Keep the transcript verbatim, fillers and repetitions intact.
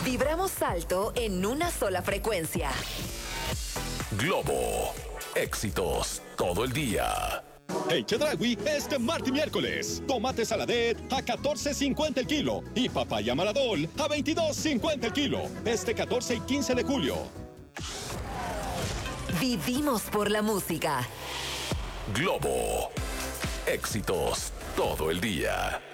Vibramos alto en una sola frecuencia. Globo. Éxitos todo el día. En Chedraui, este martes y miércoles, tomate saladet a catorce cincuenta el kilo y papaya maradol a veintidós cincuenta el kilo. Este catorce y quince de julio. Vivimos por la música. Globo. Éxitos todo el día.